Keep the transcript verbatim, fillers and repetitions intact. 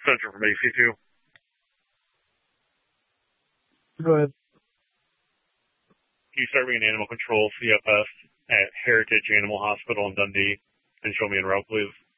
Center from A C two. Go ahead. Can you start me an animal control C F S at Heritage Animal Hospital in Dundee and show me en route, please?